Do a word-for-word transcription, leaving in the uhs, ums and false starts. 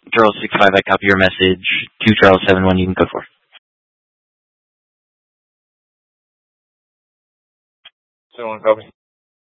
Charles six five, I copy your message. Two Charles seven one, you can code for. Seven one copy.